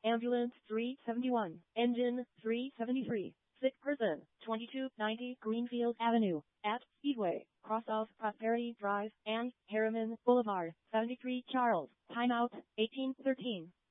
Ambulance 371, Engine 373. Sick person, 2290 Greenfield Avenue, at Speedway, cross of Prosperity Drive and Harriman Boulevard, 73 Charles. Timeout, 1813.